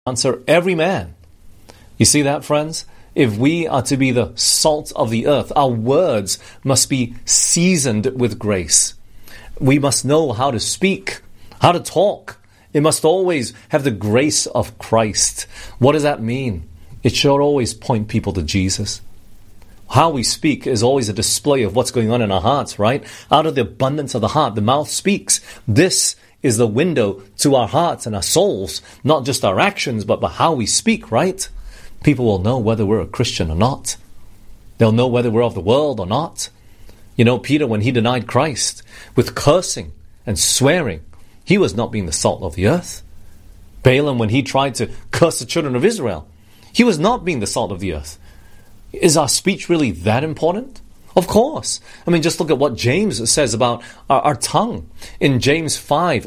answer every man. You see that, friends? If we are to be the salt of the earth, our words must be seasoned with grace. We must know how to speak, how to talk. It must always have the grace of Christ. What does that mean? It should always point people to Jesus. How we speak is always a display of what's going on in our hearts, right? Out of the abundance of the heart, the mouth speaks. This is the window to our hearts and our souls, not just our actions, but by how we speak, right? People will know whether we're a Christian or not. They'll know whether we're of the world or not. You know, Peter, when he denied Christ with cursing and swearing, he was not being the salt of the earth. Balaam, when he tried to curse the children of Israel, he was not being the salt of the earth. Is our speech really that important? Of course. I mean, just look at what James says about our tongue. In James 3,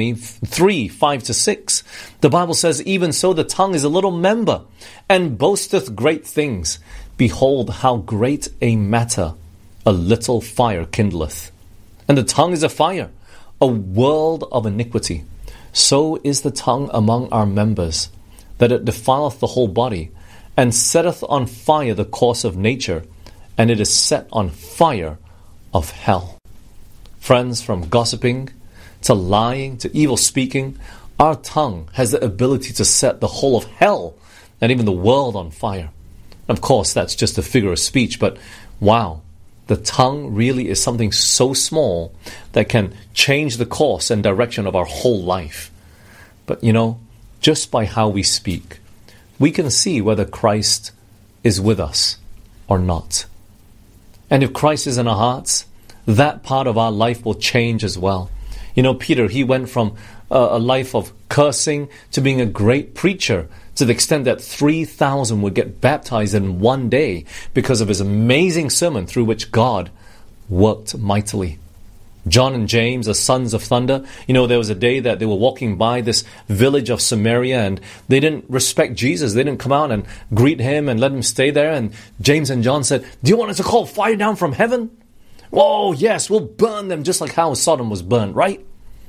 5-6, the Bible says, "Even so the tongue is a little member, and boasteth great things. Behold, how great a matter a little fire kindleth. And the tongue is a fire, a world of iniquity. So is the tongue among our members, that it defileth the whole body, and setteth on fire the course of nature, and it is set on fire of hell." Friends, from gossiping to lying to evil speaking, our tongue has the ability to set the whole of hell and even the world on fire. Of course, that's just a figure of speech, but wow, the tongue really is something so small that can change the course and direction of our whole life. But you know, just by how we speak, we can see whether Christ is with us or not. And if Christ is in our hearts, that part of our life will change as well. You know, Peter, he went from a life of cursing to being a great preacher, to the extent that 3,000 would get baptized in one day because of his amazing sermon through which God worked mightily. John and James, the sons of thunder, you know, there was a day that they were walking by this village of Samaria and they didn't respect Jesus. They didn't come out and greet him and let him stay there. And James and John said, "Do you want us to call fire down from heaven?" "Whoa, yes, we'll burn them just like how Sodom was burned," right?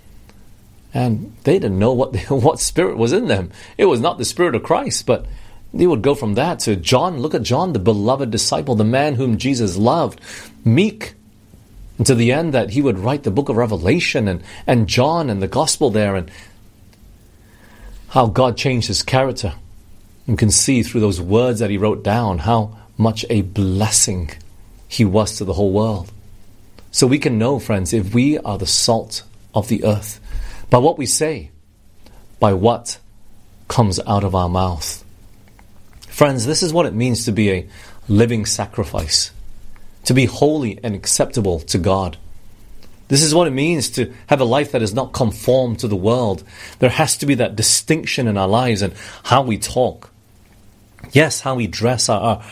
And they didn't know what spirit was in them. It was not the Spirit of Christ, but they would go from that to John. Look at John, the beloved disciple, the man whom Jesus loved, meek, and to the end that he would write the book of Revelation and John and the gospel there, and how God changed his character. You can see through those words that he wrote down how much a blessing he was to the whole world. So we can know, friends, if we are the salt of the earth, by what we say, by what comes out of our mouth. Friends, this is what it means to be a living sacrifice, to be holy and acceptable to God. This is what it means to have a life that is not conformed to the world. There has to be that distinction in our lives and how we talk. Yes, how we dress,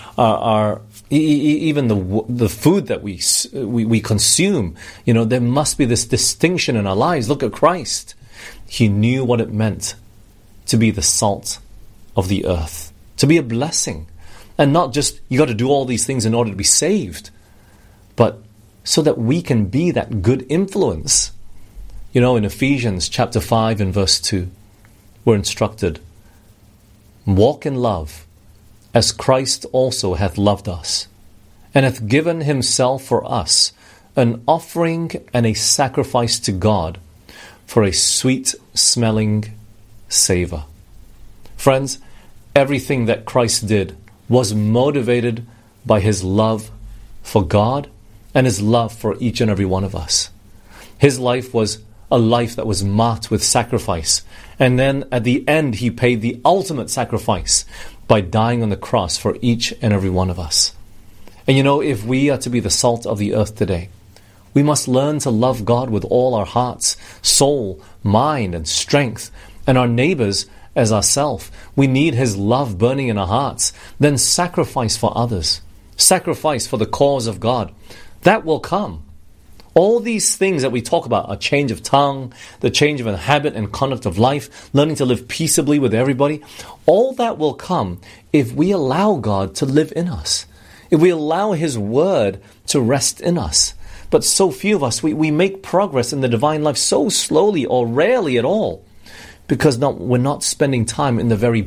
even the food that we consume. You know, there must be this distinction in our lives. Look at Christ. He knew what it meant to be the salt of the earth, to be a blessing. And not just, you got to do all these things in order to be saved, but so that we can be that good influence. You know, in Ephesians chapter 5 and verse 2, we're instructed, "Walk in love, as Christ also hath loved us, and hath given himself for us, an offering and a sacrifice to God, for a sweet-smelling savour." Friends, everything that Christ did was motivated by his love for God and his love for each and every one of us. His life was a life that was marked with sacrifice. And then at the end, he paid the ultimate sacrifice by dying on the cross for each and every one of us. And you know, if we are to be the salt of the earth today, we must learn to love God with all our hearts, soul, mind, and strength, and our neighbors as ourselves. We need his love burning in our hearts. Then sacrifice for others. Sacrifice for the cause of God. That will come. All these things that we talk about, a change of tongue, the change of a habit and conduct of life, learning to live peaceably with everybody, all that will come if we allow God to live in us, if we allow his word to rest in us. But so few of us, we make progress in the divine life so slowly or rarely at all. because we're not spending time in the very